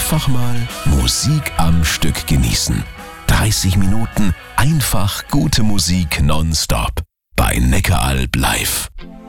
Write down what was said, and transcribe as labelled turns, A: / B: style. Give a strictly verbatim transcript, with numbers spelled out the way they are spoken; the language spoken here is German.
A: Einfach mal Musik am Stück genießen. dreißig Minuten einfach gute Musik nonstop bei Neckaralb live.